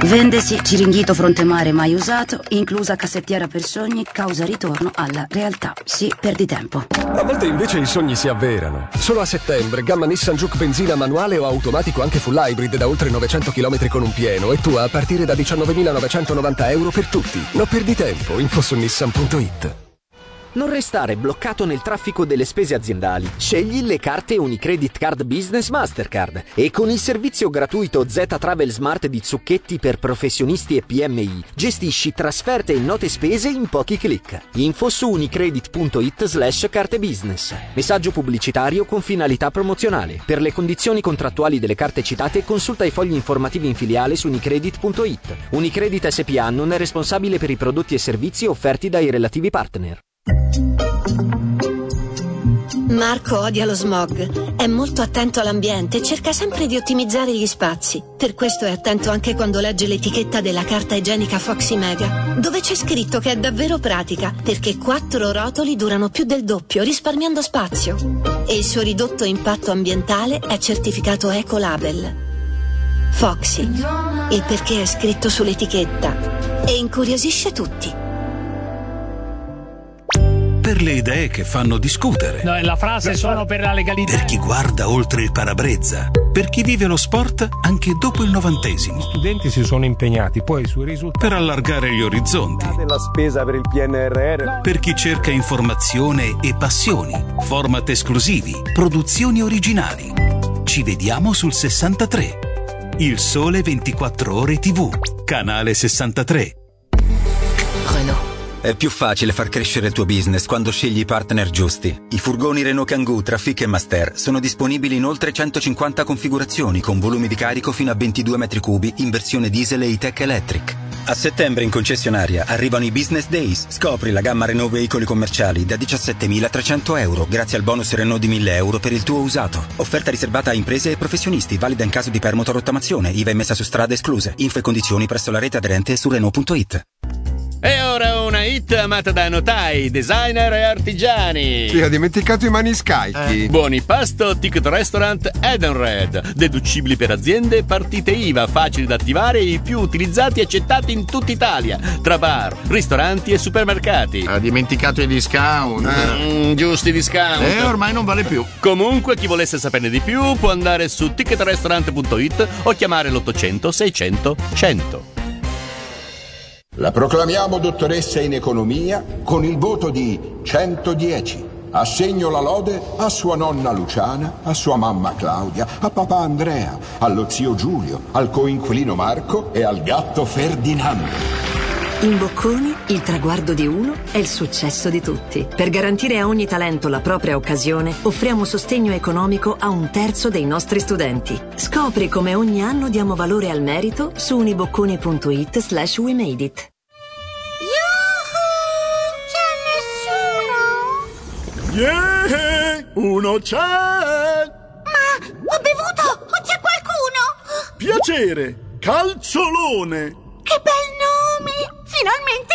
Vendesi Ciringhito fronte mare mai usato, inclusa cassettiera per sogni, causa ritorno alla realtà. Sì, perdi tempo. A volte invece i sogni si avverano. Solo a settembre, gamma Nissan Juke benzina manuale o automatico anche full hybrid da oltre 900 km con un pieno e tu a partire da 19.990 euro per tutti. Non perdi tempo, info su nissan.it. Non restare bloccato nel traffico delle spese aziendali. Scegli le carte Unicredit Card Business Mastercard e con il servizio gratuito Z Travel Smart di Zucchetti per professionisti e PMI gestisci trasferte e note spese in pochi clic. Info su unicredit.it/carte business. Messaggio pubblicitario con finalità promozionale. Per le condizioni contrattuali delle carte citate consulta i fogli informativi in filiale su unicredit.it. Unicredit SPA non è responsabile per i prodotti e servizi offerti dai relativi partner. Marco odia lo smog, è molto attento all'ambiente e cerca sempre di ottimizzare gli spazi. Per questo è attento anche quando legge l'etichetta della carta igienica Foxy Mega, dove c'è scritto che è davvero pratica, perché 4 rotoli durano più del doppio, risparmiando spazio. E il suo ridotto impatto ambientale è certificato Ecolabel. Foxy, il perché è scritto sull'etichetta e incuriosisce tutti. Per le idee che fanno discutere. No, la frase sono per la legalità. Per chi guarda oltre il parabrezza. Per chi vive lo sport anche dopo il 90°. Gli studenti si sono impegnati poi sui risultati. Per allargare gli orizzonti. La spesa per il PNRR. Per chi cerca informazione e passioni. Format esclusivi. Produzioni originali. Ci vediamo sul 63. Il Sole 24 Ore TV. Canale 63. Renault. È più facile far crescere il tuo business quando scegli i partner giusti. I furgoni Renault Kangoo, Trafic e Master sono disponibili in oltre 150 configurazioni con volumi di carico fino a 22 metri cubi in versione diesel e E-Tech Electric. A settembre in concessionaria arrivano i Business Days. Scopri la gamma Renault veicoli commerciali da 17.300 euro grazie al bonus Renault di 1.000 euro per il tuo usato. Offerta riservata a imprese e professionisti, valida in caso di permuta o rottamazione, IVA emessa su strade escluse. Info e condizioni presso la rete aderente su Renault.it. E ora una hit amata da notai, designer e artigiani. Sì, ha dimenticato i maniscalchi. Buoni pasto, ticket restaurant Edenred. Deducibili per aziende e partite IVA, facili da attivare e i più utilizzati e accettati in tutta Italia. Tra bar, ristoranti e supermercati. Ha dimenticato i discount. Giusti discount. Ormai non vale più. Comunque, chi volesse saperne di più può andare su ticketrestaurant.it o chiamare l'800 600 100. La proclamiamo dottoressa in economia con il voto di 110. Assegno la lode a sua nonna Luciana, a sua mamma Claudia, a papà Andrea, allo zio Giulio, al coinquilino Marco e al gatto Ferdinando. In Bocconi, il traguardo di uno è il successo di tutti. Per garantire a ogni talento la propria occasione, offriamo sostegno economico a 1/3 dei nostri studenti. Scopri come ogni anno diamo valore al merito su unibocconi.it/wemadeit. Yeah, uno c'è! Ma ho bevuto o c'è qualcuno? Piacere, Calciolone! Che bel nome! Finalmente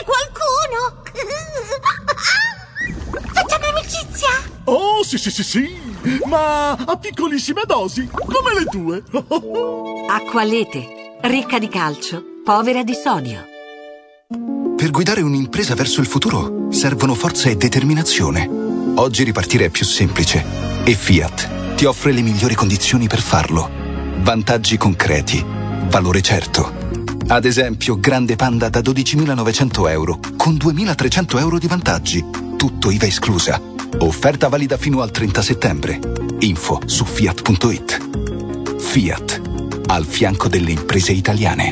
qualcuno! Facciamo amicizia? Oh, sì, ma a piccolissime dosi, come le tue. Acqualete, ricca di calcio, povera di sodio. Per guidare un'impresa verso il futuro servono forza e determinazione. Oggi ripartire è più semplice e Fiat ti offre le migliori condizioni per farlo. Vantaggi concreti, valore certo. Ad esempio, Grande Panda da 12.900 euro con 2.300 euro di vantaggi. Tutto IVA esclusa. Offerta valida fino al 30 settembre. Info su Fiat.it. Fiat, al fianco delle imprese italiane.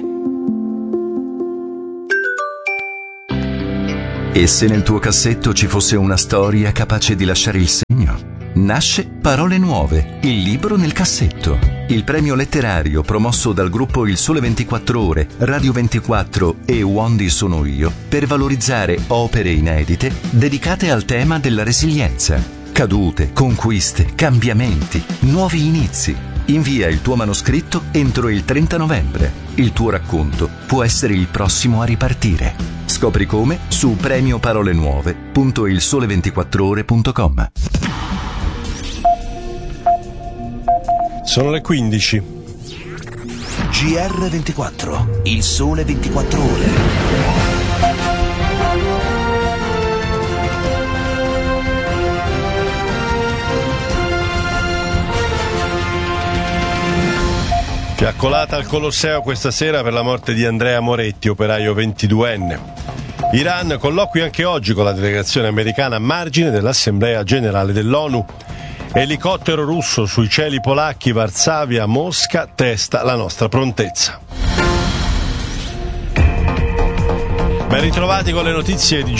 E se nel tuo cassetto ci fosse una storia capace di lasciare il segno? Nasce Parole Nuove, il libro nel cassetto. Il premio letterario promosso dal gruppo Il Sole 24 Ore, Radio 24 e Wondi Sono Io per valorizzare opere inedite dedicate al tema della resilienza. Cadute, conquiste, cambiamenti, nuovi inizi. Invia il tuo manoscritto entro il 30 novembre. Il tuo racconto può essere il prossimo a ripartire. Scopri come su premioparolenuove.ilsole24ore.com. Sono le 15. GR24, il sole 24 ore. Fiaccolata al Colosseo questa sera per la morte di Andrea Moretti, operaio 22enne. Iran colloqui anche oggi con la delegazione americana a margine dell'Assemblea Generale dell'ONU. Elicottero russo sui cieli polacchi, Varsavia, Mosca, testa la nostra prontezza. Ben ritrovati con le notizie di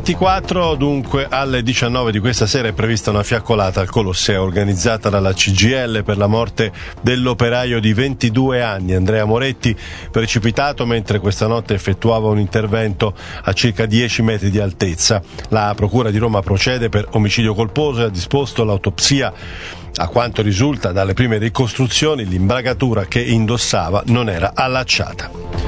GR24. Dunque alle 19 di questa sera è prevista una fiaccolata al Colosseo organizzata dalla CGIL per la morte dell'operaio di 22 anni Andrea Moretti, precipitato mentre questa notte effettuava un intervento a circa 10 metri di altezza. La Procura di Roma procede per omicidio colposo e ha disposto l'autopsia. A quanto risulta dalle prime ricostruzioni, l'imbragatura che indossava non era allacciata.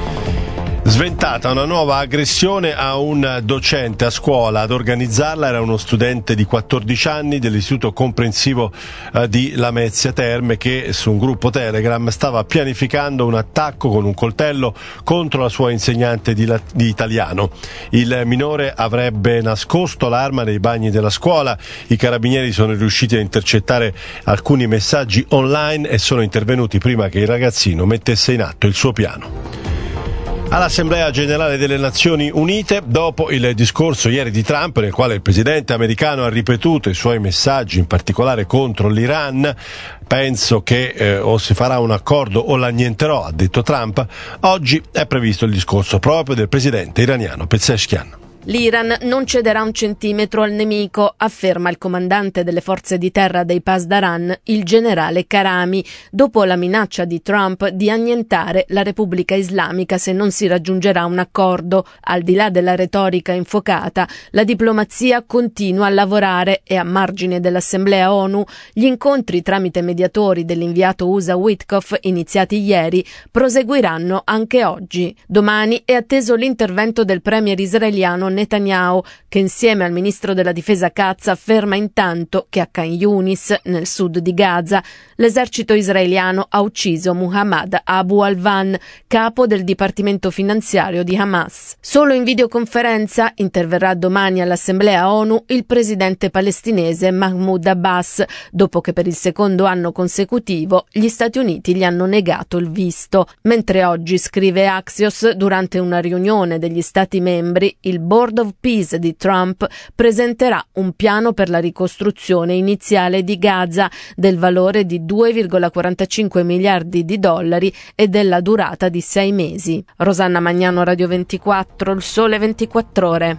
Sventata una nuova aggressione a un docente a scuola. Ad organizzarla era uno studente di 14 anni dell'Istituto Comprensivo di Lamezia Terme che su un gruppo Telegram stava pianificando un attacco con un coltello contro la sua insegnante di italiano. Il minore avrebbe nascosto l'arma nei bagni della scuola. I carabinieri sono riusciti a intercettare alcuni messaggi online e sono intervenuti prima che il ragazzino mettesse in atto il suo piano. All'Assemblea Generale delle Nazioni Unite, dopo il discorso ieri di Trump, nel quale il presidente americano ha ripetuto i suoi messaggi, in particolare contro l'Iran, penso che o si farà un accordo o l'annienterò, ha detto Trump. Oggi è previsto il discorso proprio del presidente iraniano Pezeshkian. L'Iran non cederà un centimetro al nemico, afferma il comandante delle forze di terra dei Pasdaran, il generale Karami, dopo la minaccia di Trump di annientare la Repubblica Islamica se non si raggiungerà un accordo. Al di là della retorica infuocata, la diplomazia continua a lavorare e a margine dell'Assemblea ONU gli incontri tramite mediatori dell'inviato USA Witkoff, iniziati ieri, proseguiranno anche oggi. Domani è atteso l'intervento del premier israeliano Netanyahu, che insieme al ministro della difesa Katz afferma intanto che a Khan Yunis, nel sud di Gaza, l'esercito israeliano ha ucciso Muhammad Abu Alvan, capo del dipartimento finanziario di Hamas. Solo in videoconferenza interverrà domani all'Assemblea ONU il presidente palestinese Mahmoud Abbas, dopo che per il secondo anno consecutivo gli Stati Uniti gli hanno negato il visto. Mentre oggi, scrive Axios, durante una riunione degli Stati membri, il Board of Peace di Trump presenterà un piano per la ricostruzione iniziale di Gaza del valore di 2,45 miliardi di dollari e della durata di 6 mesi. Rosanna Magnano, Radio 24, il sole 24 ore.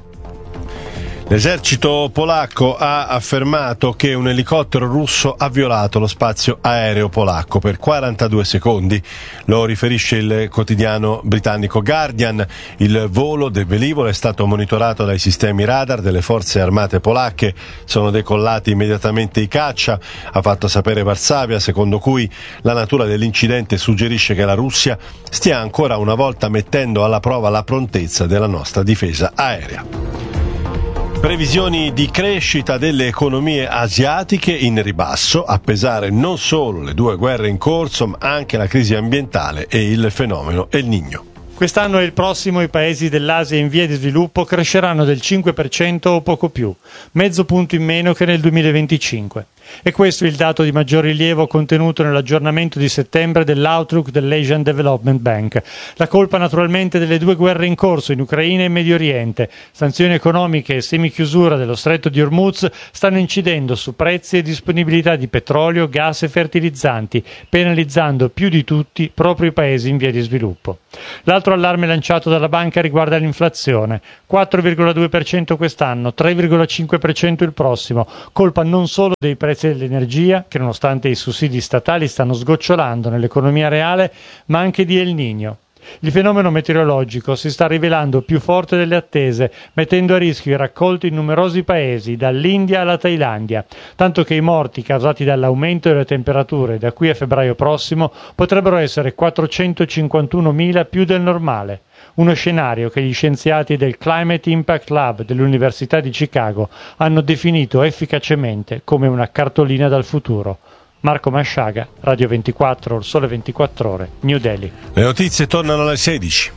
L'esercito polacco ha affermato che un elicottero russo ha violato lo spazio aereo polacco per 42 secondi. Lo riferisce il quotidiano britannico Guardian. Il volo del velivolo è stato monitorato dai sistemi radar delle forze armate polacche. Sono decollati immediatamente i caccia, ha fatto sapere Varsavia, secondo cui la natura dell'incidente suggerisce che la Russia stia ancora una volta mettendo alla prova la prontezza della nostra difesa aerea. Previsioni di crescita delle economie asiatiche in ribasso, a pesare non solo le due guerre in corso, ma anche la crisi ambientale e il fenomeno El Niño. Quest'anno e il prossimo i paesi dell'Asia in via di sviluppo cresceranno del 5% o poco più, mezzo punto in meno che nel 2025. E questo è il dato di maggior rilievo contenuto nell'aggiornamento di settembre dell'Outlook dell'Asian Development Bank. La colpa naturalmente delle due guerre in corso in Ucraina e Medio Oriente. Sanzioni economiche e semichiusura dello stretto di Hormuz stanno incidendo su prezzi e disponibilità di petrolio, gas e fertilizzanti, penalizzando più di tutti proprio i paesi in via di sviluppo. L'altro allarme lanciato dalla banca riguarda l'inflazione. 4,2% quest'anno, 3,5% il prossimo, colpa non solo dei prezzi dell'energia, che nonostante i sussidi statali stanno sgocciolando nell'economia reale, ma anche di El Niño. Il fenomeno meteorologico si sta rivelando più forte delle attese, mettendo a rischio i raccolti in numerosi paesi, dall'India alla Thailandia, tanto che i morti causati dall'aumento delle temperature da qui a febbraio prossimo potrebbero essere 451.000 più del normale. Uno scenario che gli scienziati del Climate Impact Lab dell'Università di Chicago hanno definito efficacemente come una cartolina dal futuro. Marco Masciaga, Radio 24, Il Sole 24 Ore, New Delhi. Le notizie tornano alle 16.